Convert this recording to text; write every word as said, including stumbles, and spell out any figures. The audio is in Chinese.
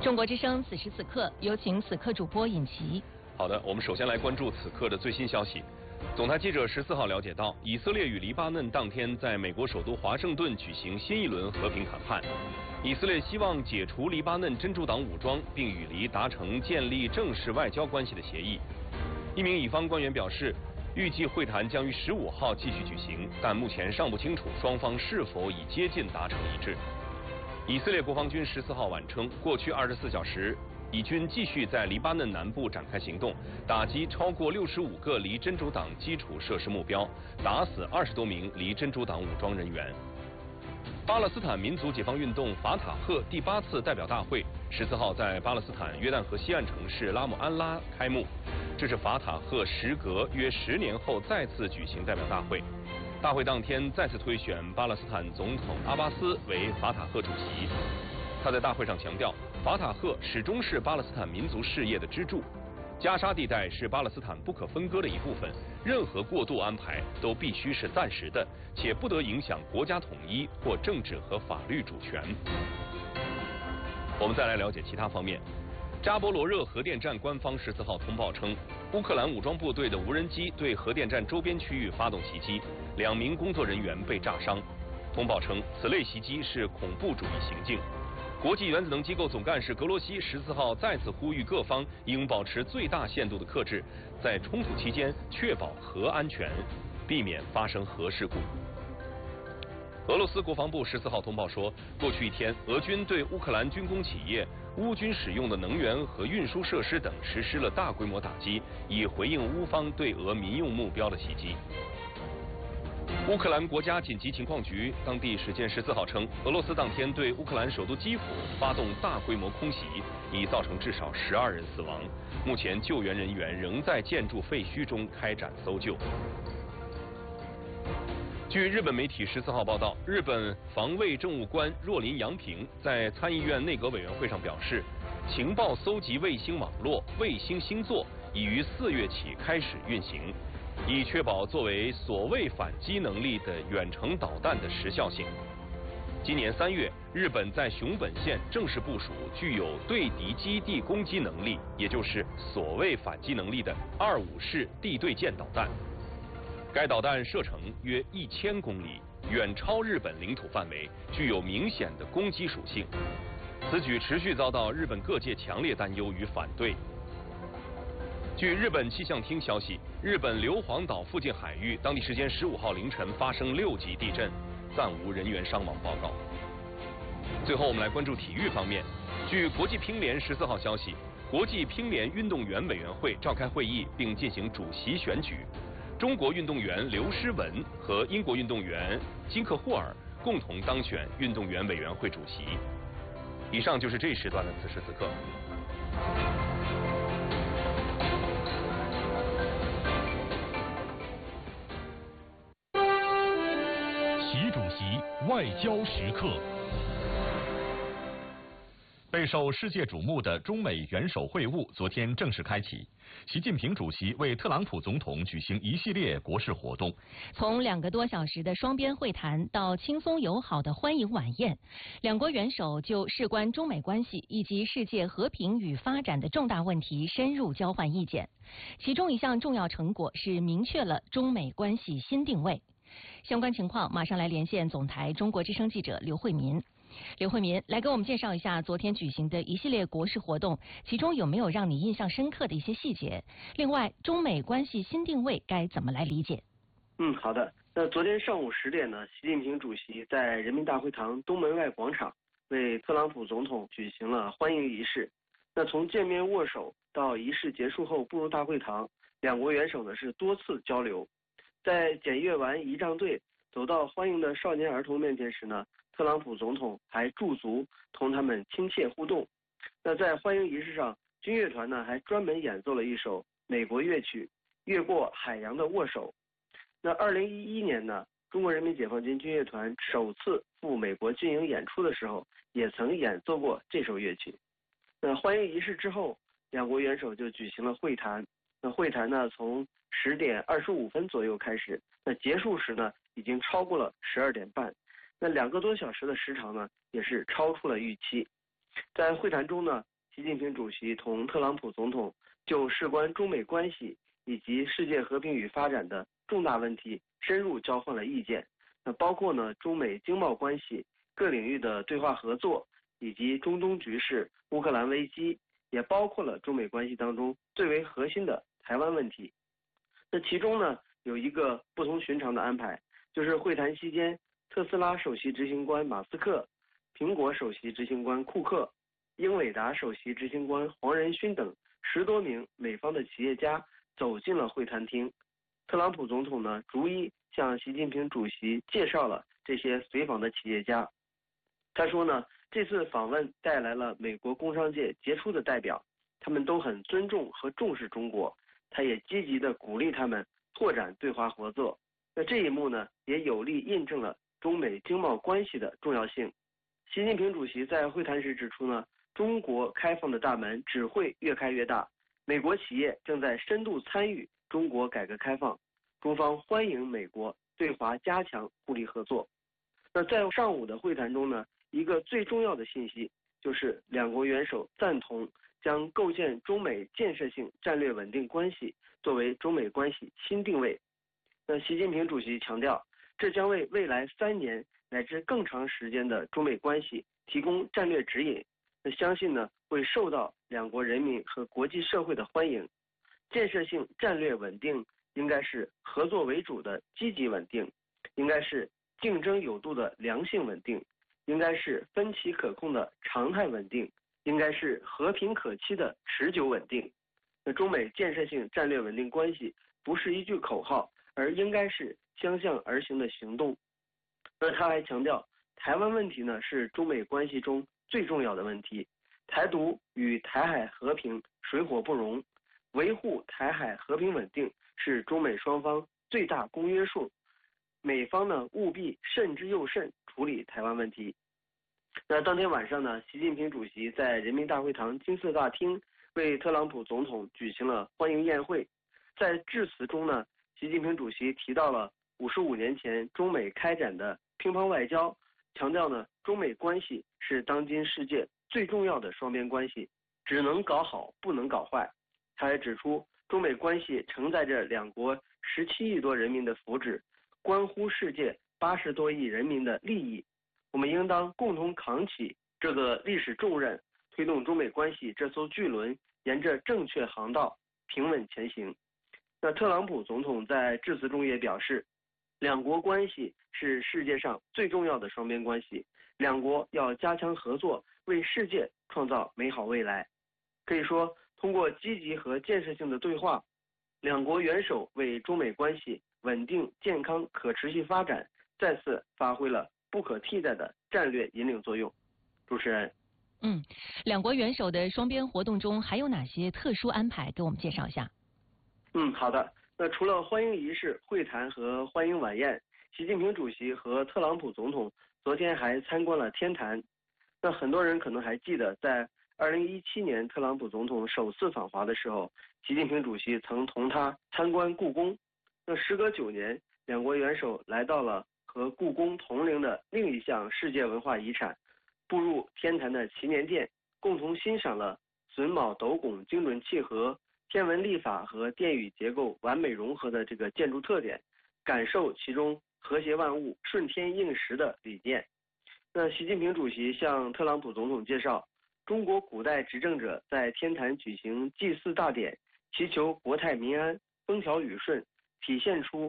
中国之声此时此刻，有请此刻主播尹奇。 好的，我们首先来关注此刻的最新消息。总台记者十四号了解到，以色列与黎巴嫩当天在美国首都华盛顿举行新一轮和平谈判。以色列希望解除黎巴嫩真主党武装，并与黎达成建立正式外交关系的协议。一名以方官员表示，预计会谈将于十五号继续举行，但目前尚不清楚双方是否已接近达成一致。以色列国防军十四号晚称，过去二十四小时，以军继续在黎巴嫩南部展开行动，打击超过六十五个黎真主党基础设施目标，打死二十多名黎真主党武装人员。巴勒斯坦民族解放运动法塔赫第八次代表大会十四号在巴勒斯坦约旦河西岸城市拉姆安拉开幕，这是法塔赫时隔约十年后再次举行代表大会。大会当天再次推选巴勒斯坦总统阿巴斯为法塔赫主席。他在大会上强调，法塔赫始终是巴勒斯坦民族事业的支柱，加沙地带是巴勒斯坦不可分割的一部分，任何过渡安排都必须是暂时的，且不得影响国家统一或政治和法律主权。我们再来了解其他方面。扎波罗热核电站官方十四号通报称，乌克兰武装部队的无人机对核电站周边区域发动袭击，两名工作人员被炸伤。通报称，此类袭击是恐怖主义行径。国际原子能机构总干事格罗西十四号再次呼吁各方应保持最大限度的克制，在冲突期间确保核安全，避免发生核事故。俄罗斯国防部十四号通报说，过去一天，俄军对乌克兰军工企业、乌军使用的能源和运输设施等实施了大规模打击，以回应乌方对俄民用目标的袭击。乌克兰国家紧急情况局当地时间十四号称，俄罗斯当天对乌克兰首都基辅发动大规模空袭，已造成至少十二人死亡。目前救援人员仍在建筑废墟中开展搜救。据日本媒体十四号报道，日本防卫政务官若林洋平在参议院内阁委员会上表示，情报搜集卫星网络卫星星座已于四月起开始运行，以确保作为所谓反击能力的远程导弹的时效性。今年三月，日本在熊本县正式部署具有对敌基地攻击能力，也就是所谓反击能力的二五式地对舰导弹。该导弹射程约一千公里，远超日本领土范围，具有明显的攻击属性。此举持续遭到日本各界强烈担忧与反对。据日本气象厅消息，日本硫磺岛附近海域当地时间十五号凌晨发生六级地震，暂无人员伤亡报告。最后，我们来关注体育方面。据国际乒联十四号消息，国际乒联运动员委员会召开会议并进行主席选举。中国运动员刘诗雯和英国运动员金克霍尔共同当选运动员委员会主席。以上就是这一时段的此时此刻。 习主席外交时刻。备受世界瞩目的中美元首会晤昨天正式开启，习近平主席为特朗普总统举行一系列国事活动。 从两个多小时的双边会谈到轻松友好的欢迎晚宴，两国元首就事关中美关系以及世界和平与发展的重大问题深入交换意见。其中一项重要成果是明确了中美关系新定位。相关情况马上来连线总台中国之声记者刘慧民。刘慧民，来给我们介绍一下昨天举行的一系列国事活动，其中有没有让你印象深刻的一些细节？另外，中美关系新定位该怎么来理解？ 嗯，好的。那昨天上午十点呢，习近平主席在人民大会堂东门外广场为特朗普总统举行了欢迎仪式。那从见面握手到仪式结束后步入大会堂，两国元首呢是多次交流。在检阅完仪仗队走到欢迎的少年儿童面前时呢，特朗普总统还驻足同他们亲切互动。那在欢迎仪式上，军乐团呢还专门演奏了一首美国乐曲《越过海洋的握手》。那二零一一年呢，中国人民解放军军乐团首次赴美国军营演出的时候，也曾演奏过这首乐曲。那欢迎仪式之后，两国元首就举行了会谈。那会谈呢，从十点二十五分左右开始，那结束时呢，已经超过了十二点半。那两个多小时的时长呢，也是超出了预期。在会谈中呢， 习近平主席同特朗普总统就事关中美关系以及世界和平与发展的重大问题深入交换了意见。那包括呢中美经贸关系、各领域的对话合作，以及中东局势、乌克兰危机，也包括了中美关系当中最为核心的台湾问题。那其中呢有一个不同寻常的安排，就是会谈期间，特斯拉首席执行官马斯克、苹果首席执行官库克、英伟达首席执行官黄仁勋等十多名美方的企业家走进了会谈厅。特朗普总统呢逐一向习近平主席介绍了这些随访的企业家。他说呢，这次访问带来了美国工商界杰出的代表，他们都很尊重和重视中国，他也积极地鼓励他们拓展对华合作。那这一幕呢，也有力印证了中美经贸关系的重要性。习近平主席在会谈时指出呢，中国开放的大门只会越开越大，美国企业正在深度参与中国改革开放，中方欢迎美国对华加强互利合作。那在上午的会谈中呢，一个最重要的信息就是两国元首赞同将构建中美建设性战略稳定关系作为中美关系新定位。那习近平主席强调，这将为未来三年乃至更长时间的中美关系提供战略指引。那相信呢，会受到两国人民和国际社会的欢迎。建设性战略稳定应该是合作为主的积极稳定，应该是竞争有度的良性稳定，应该是分歧可控的常态稳定，应该是和平可期的持久稳定。那中美建设性战略稳定关系不是一句口号，而应该是相向而行的行动。那他还强调，台湾问题呢是中美关系中最重要的问题，台独与台海和平水火不容，维护台海和平稳定是中美双方最大公约数，美方呢务必慎之又慎处理台湾问题。那当天晚上呢，习近平主席在人民大会堂金色大厅为特朗普总统举行了欢迎宴会。在致辞中呢，习近平主席提到了五十五年前中美开展的乒乓外交，强调呢中美关系是当今世界最重要的双边关系，只能搞好不能搞坏。他还指出，中美关系承载着两国十七亿多人民的福祉，关乎世界八十多亿人民的利益。我们应当共同扛起这个历史重任，推动中美关系这艘巨轮沿着正确航道平稳前行。那特朗普总统在致辞中也表示，两国关系是世界上最重要的双边关系，两国要加强合作，为世界创造美好未来。可以说，通过积极和建设性的对话，两国元首为中美关系稳定、健康、可持续发展再次发挥了不可替代的战略引领作用。主持人， 嗯，两国元首的双边活动中还有哪些特殊安排？给我们介绍一下。 嗯，好的。那除了欢迎仪式、会谈和欢迎晚宴，习近平主席和特朗普总统昨天还参观了天坛。那很多人可能还记得，在二零一七年特朗普总统首次访华的时候，习近平主席曾同他参观故宫。那时隔九年，两国元首来到了和故宫同龄的另一项世界文化遗产，步入天坛的祈年殿，共同欣赏了榫卯斗拱精准契合、天文历法和殿宇结构完美融合的这个建筑特点，感受其中和谐万物、顺天应时的理念。那习近平主席向特朗普总统介绍，中国古代执政者在天坛举行祭祀大典，祈求国泰民安、风调雨顺，体现出